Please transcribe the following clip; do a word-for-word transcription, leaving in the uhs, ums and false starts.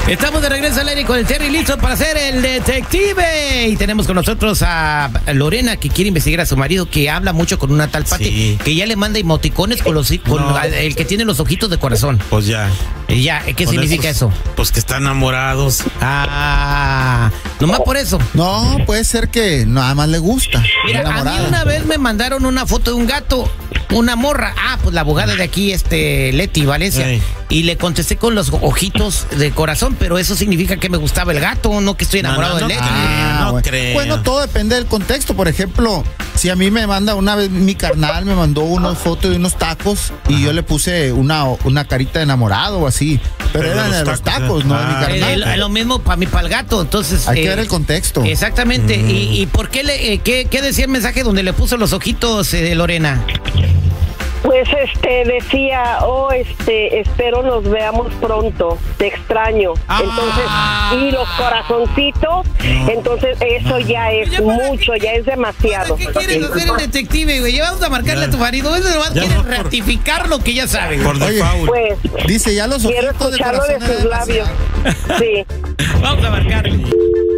Estamos de regreso al aire con el Terry listo para ser el detective. Y tenemos con nosotros a Lorena, que quiere investigar a su marido, que habla mucho con una tal Pati, sí, que ya le manda emoticones con los con no. el que tiene los ojitos de corazón. Pues ya. Y ya, ¿qué con significa esos, eso? Pues que están enamorados. Ah, nomás por eso. No, puede ser que nada más le gusta. Mira, a mí una vez me mandaron una foto de un gato, una morra. Ah, pues la abogada de aquí, este, Leti Valencia. Hey. Y le contesté con los ojitos de corazón, pero eso significa que me gustaba el gato, no que estoy enamorado no, no, de Leti. Ah, no bueno. creo. Bueno, todo depende del contexto. Por ejemplo, si a mí me manda una vez mi carnal, me mandó una foto de unos tacos y Ajá. yo le puse una, una carita de enamorado o así. Pero, pero eran de los tacos, tacos ¿no? Ah, de mi carnal. Es lo mismo para mí, para el gato. Entonces, hay eh, que ver el contexto. Exactamente. Mm. ¿Y, y por qué le, eh, qué, qué decía el mensaje donde le puso los ojitos de eh, Lorena? Pues este decía, oh, este, espero nos veamos pronto, te extraño. Ah. Entonces, y los corazoncitos, no. entonces eso no. ya es ya mucho, ya es demasiado. ¿Qué quieres hacer el detective, güey? Ya vamos a marcarle ya. a tu marido, eso nomás quiere no, ratificar por... lo que ya sabe. Por Oye, pues, dice ya los quiero escucharlo de, de sus labios. Sí. Vamos a marcarle.